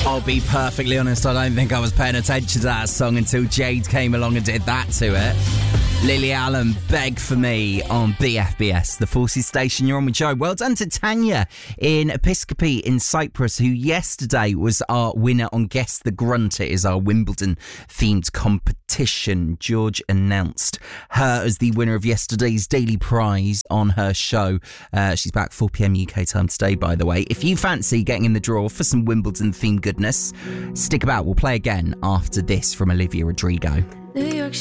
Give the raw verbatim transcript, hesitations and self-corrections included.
I'll be perfectly honest, I don't think I was paying attention to that song until Jade came along and did that to it. Lily Allen, Beg For Me on B F B S, the Forces Station. You're on with Joe. Well done to Tanya in Episcopi in Cyprus, who yesterday was our winner on Guess the Grunt. It is our Wimbledon-themed competition. George announced her as the winner of yesterday's daily prize on her show. Uh, she's back four p.m. U K time today, by the way. If you fancy getting in the draw for some Wimbledon-themed goodness, stick about. We'll play again after this from Olivia Rodrigo. New York